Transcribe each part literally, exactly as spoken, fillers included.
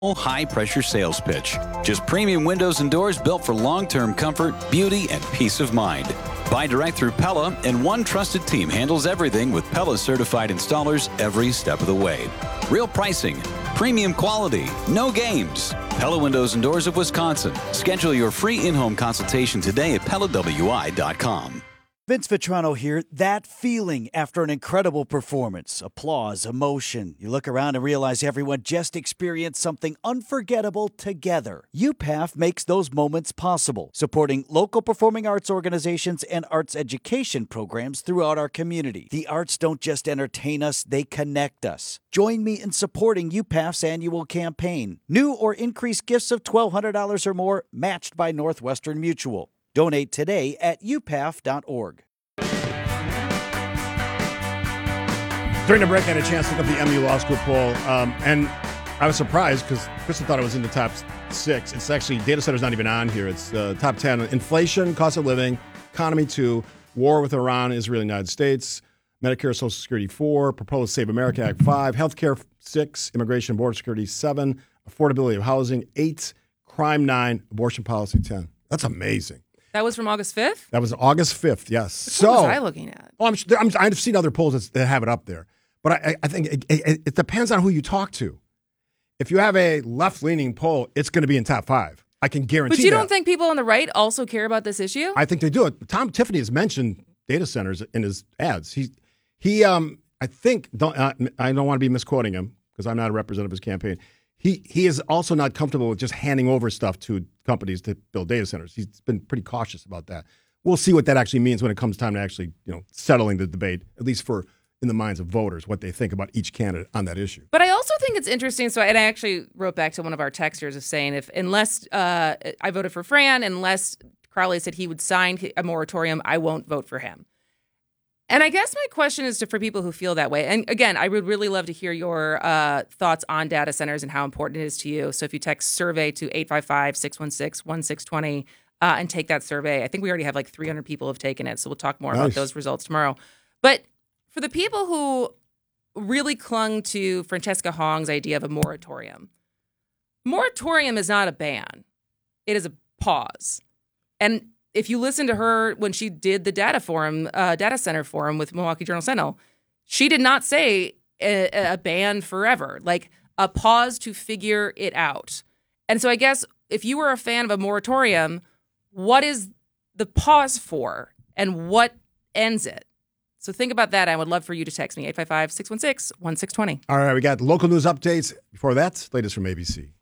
high-pressure sales pitch. Just premium windows and doors built for long-term comfort, beauty, and peace of mind. Buy direct through Pella, and one trusted team handles everything with Pella-certified installers every step of the way. Real pricing, premium quality, no games. Pella Windows and Doors of Wisconsin. Schedule your free in-home consultation today at Pella W I dot com. Vince Vitrano here. That feeling after an incredible performance, applause, emotion. You look around and realize everyone just experienced something unforgettable together. U P A F makes those moments possible, supporting local performing arts organizations and arts education programs throughout our community. The arts don't just entertain us, they connect us. Join me in supporting U P A F's annual campaign. New or increased gifts of twelve hundred dollars or more matched by Northwestern Mutual. Donate today at U P A F dot org. During the break, I had a chance to look up the M U Law School poll, um, and I was surprised because Kristen thought it was in the top six. It's actually, data center's not even on here. It's uh, top ten. Inflation, cost of living, economy two, war with Iran, Israel, United States, Medicare, Social Security four, proposed Save America Act five, healthcare six, immigration, border security seven, affordability of housing eight, crime nine, abortion policy ten. That's amazing. That was from August fifth? That was August fifth, yes. Which so, one was I looking at? Oh, I'm, I'm, I've seen other polls that have it up there. But I, I think it, it, it depends on who you talk to. If you have a left-leaning poll, it's going to be in top five. I can guarantee that. But you don't that. think people on the right also care about this issue? I think they do. Tom Tiffany has mentioned data centers in his ads. He, he, um, I think, don't, uh, I don't want to be misquoting him because I'm not a representative of his campaign. He he is also not comfortable with just handing over stuff to companies to build data centers. He's been pretty cautious about that. We'll see what that actually means when it comes time to actually, you know, settling the debate, at least for in the minds of voters, what they think about each candidate on that issue. But I also think it's interesting. So, and I actually wrote back to one of our texters of saying, if unless uh, I voted for Fran, unless Crowley said he would sign a moratorium, I won't vote for him. And I guess my question is to, for people who feel that way. And again, I would really love to hear your uh, thoughts on data centers and how important it is to you. So if you text survey to eight five five, six one six, one six two zero uh, and take that survey, I think we already have like three hundred people have taken it. So we'll talk more nice. about those results tomorrow. But for the people who really clung to Francesca Hong's idea of a moratorium, moratorium is not a ban. It is a pause. And if you listen to her when she did the data forum, uh, data center forum with Milwaukee Journal Sentinel, she did not say a, a ban forever, like a pause to figure it out. And so I guess if you were a fan of a moratorium, what is the pause for and what ends it? So think about that. I would love for you to text me, eight five five, six one six, one six two zero. All right, we got local news updates. Before that, latest from A B C.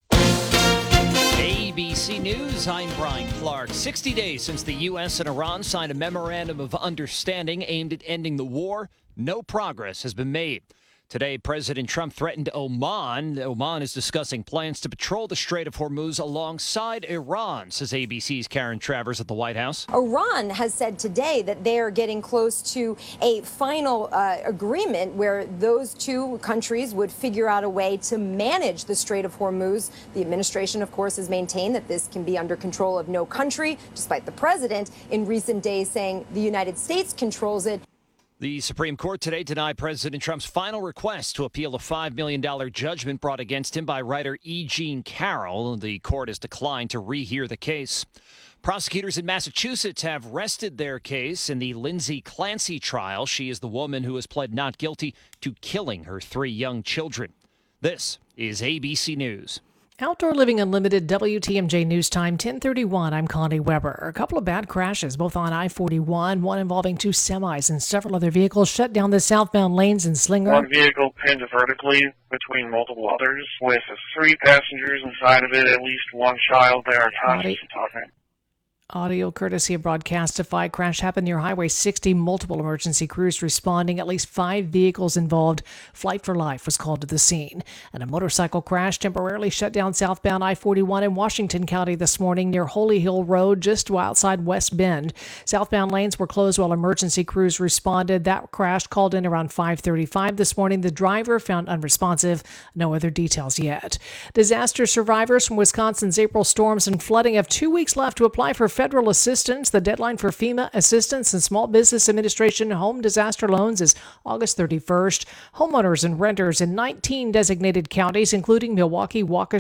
A B C News, I'm Brian Clark. sixty days since the U S and Iran signed a memorandum of understanding aimed at ending the war, no progress has been made. Today, President Trump threatened Oman. Oman is discussing plans to patrol the Strait of Hormuz alongside Iran, says A B C's Karen Travers at the White House. Iran has said today that they are getting close to a final uh, agreement where those two countries would figure out a way to manage the Strait of Hormuz. The administration, of course, has maintained that this can be under control of no country, despite the president in recent days saying the United States controls it. The Supreme Court today denied President Trump's final request to appeal a five million dollars judgment brought against him by writer E. Jean Carroll. The court has declined to rehear the case. Prosecutors in Massachusetts have rested their case in the Lindsay Clancy trial. She is the woman who has pled not guilty to killing her three young children. This is A B C News. Outdoor Living Unlimited, W T M J News Time, ten thirty-one. I'm Connie Weber. A couple of bad crashes, both on I forty-one, one involving two semis and several other vehicles shut down the southbound lanes in Slinger. One vehicle pinned vertically between multiple others with three passengers inside of it, at least one child. They are conscious and talking. Audio courtesy of Broadcastify. Crash happened near Highway sixty. Multiple emergency crews responding. At least five vehicles involved. Flight for Life was called to the scene. And a motorcycle crash temporarily shut down southbound I forty-one in Washington County this morning near Holy Hill Road, just outside West Bend. Southbound lanes were closed while emergency crews responded. That crash called in around five thirty-five this morning. The driver found unresponsive. No other details yet. Disaster survivors from Wisconsin's April storms and flooding have two weeks left to apply for federal assistance. The deadline for FEMA assistance and Small Business Administration home disaster loans is August thirty-first. Homeowners and renters in nineteen designated counties, including Milwaukee, Waukesha,